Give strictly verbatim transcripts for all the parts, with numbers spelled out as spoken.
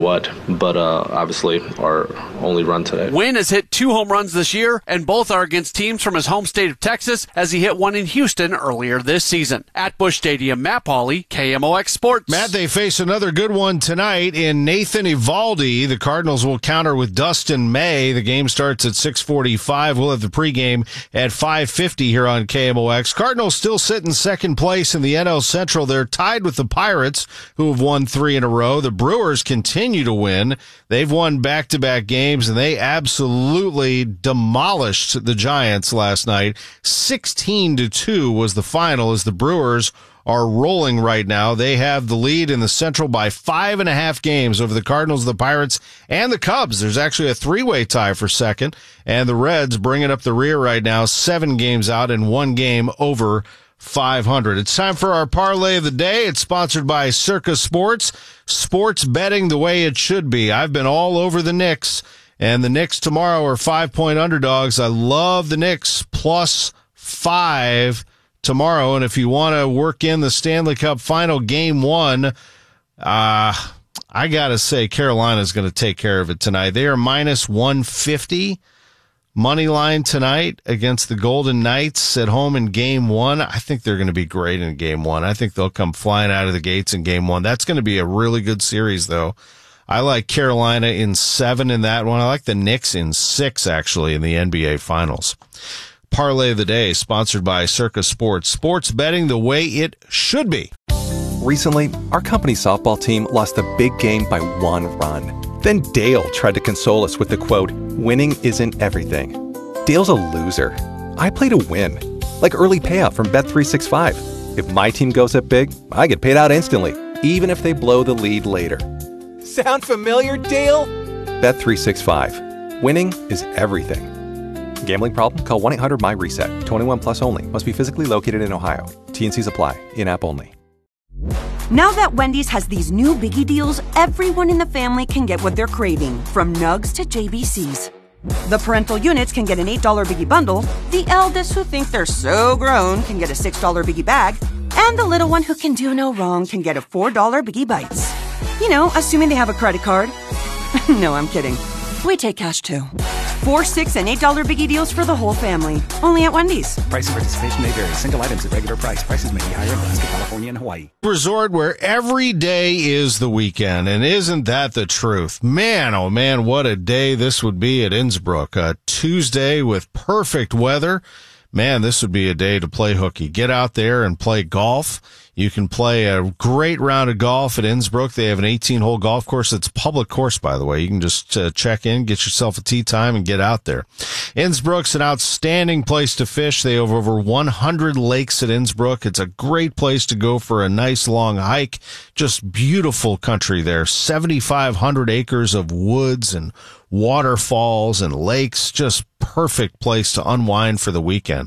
what, but uh, obviously our only run today. Wynn has hit two home runs this year, and both are against teams from his home state of Texas, as he hit one in Houston earlier this season. At Busch Stadium, Matt Pauley, K M O X Sports. Matt, they face another good one tonight in Nathan Eovaldi. The Cardinals will counter with Dustin May. The game starts at six forty-five. We'll have the pregame at five fifty here on K M O X. Cardinals still sit in second place in the N L Central. They're tied with the Pirates, who have won three in a row. The Brewers continue to win. They've won back-to-back games, and they absolutely demolished the Giants last night. sixteen to two was the final, as the Brewers are rolling right now. They have the lead in the Central by five and a half games over the Cardinals, the Pirates, and the Cubs. There's actually a three-way tie for second, and the Reds bringing up the rear right now, seven games out and one game over five hundred. It's time for our parlay of the day. It's sponsored by Circa Sports. Sports betting the way it should be. I've been all over the Knicks, and the Knicks tomorrow are five-point underdogs. I love the Knicks plus five tomorrow, and if you want to work in the Stanley Cup final game one, uh, I got to say Carolina's going to take care of it tonight. They are minus one fifty. Money line tonight against the Golden Knights at home in game one. I think they're going to be great in game one. I think they'll come flying out of the gates in game one. That's going to be a really good series, though. I like Carolina in seven in that one. I like the Knicks in six, actually, in the N B A Finals. Parlay of the day, sponsored by Circa Sports. Sports betting the way it should be. Recently, our company softball team lost a big game by one run. Then Dale tried to console us with the quote, "Winning isn't everything." Dale's a loser. I play to win. Like early payout from Bet three sixty-five. If my team goes up big, I get paid out instantly, even if they blow the lead later. Sound familiar, Dale? Bet three sixty-five. Winning is everything. Gambling problem? Call one eight hundred M Y reset. twenty-one plus only. Must be physically located in Ohio. T N Cs apply. In-app only. Now that Wendy's has these new biggie deals, everyone in the family can get what they're craving, from nugs to J B Cs. The parental units can get an eight dollar biggie bundle, the eldest who think they're so grown can get a six dollar biggie bag, and the little one who can do no wrong can get a four dollar biggie bites. You know, assuming they have a credit card. No, I'm kidding. We take cash too. Four, six, and eight dollar biggie deals for the whole family. Only at Wendy's. Price and participation may vary. Single items at regular price. Prices may be higher in Alaska, California, and Hawaii. Resort where every day is the weekend, and isn't that the truth? Man, oh man, what a day this would be at Innsbruck. A Tuesday with perfect weather. Man, this would be a day to play hooky. Get out there and play golf. You can play a great round of golf at Innsbruck. They have an eighteen-hole golf course. It's a public course, by the way. You can just uh, check in, get yourself a tee time, and get out there. Innsbruck's an outstanding place to fish. They have over one hundred lakes at Innsbruck. It's a great place to go for a nice long hike. Just beautiful country there. seventy-five hundred acres of woods and waterfalls and lakes. Just perfect place to unwind for the weekend.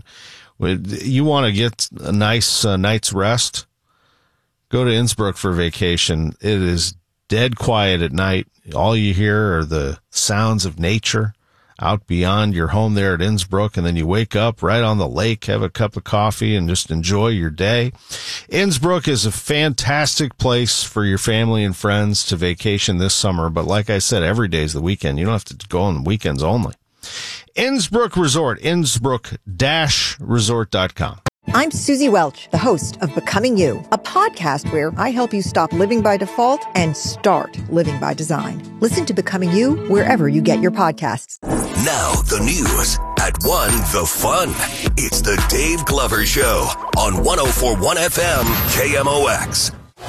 You want to get a nice uh, night's rest? Go to Innsbruck for vacation. It is dead quiet at night. All you hear are the sounds of nature out beyond your home there at Innsbruck, and then you wake up right on the lake, have a cup of coffee, and just enjoy your day. Innsbruck is a fantastic place for your family and friends to vacation this summer, but like I said, every day is the weekend. You don't have to go on the weekends only. Innsbruck Resort, innsbruck dash resort dot com. I'm Susie Welch, the host of Becoming You, a podcast where I help you stop living by default and start living by design. Listen to Becoming You wherever you get your podcasts. Now the news at one the fun. It's the Dave Glover Show on one oh four point one F M K M O X.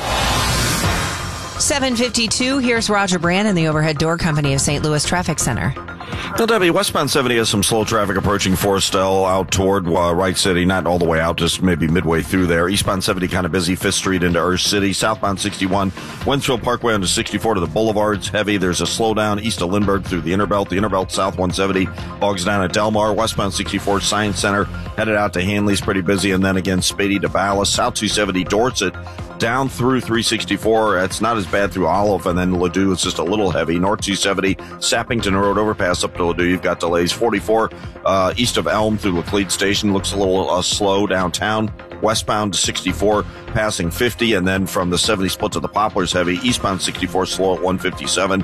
seven fifty-two, here's Roger Brand in the Overhead Door Company of Saint Louis Traffic Center. Well, Debbie, westbound seventy has some slow traffic approaching Forestell out toward uh, Wright City, not all the way out, just maybe midway through there. Eastbound seventy kind of busy, Fifth Street into Earth City. Southbound sixty-one, Wensfield Parkway onto sixty-four to the Boulevards, heavy. There's a slowdown east of Lindbergh through the Interbelt. The Interbelt south one seventy bogs down at Delmar. Westbound sixty-four, Science Center, headed out to Hanley's pretty busy, and then again Spady to Ballas. South two seventy, Dorset, down through three sixty-four. It's not as bad through Olive, and then Ladue, it's just a little heavy. North two seventy, Sappington Road overpass pass up to Ladue, you've got delays. forty-four uh, east of Elm through Laclede Station looks a little uh, slow downtown. Westbound to sixty-four, passing fifty, and then from the seventy split to the Poplars heavy. Eastbound sixty-four slow at one fifty-seven.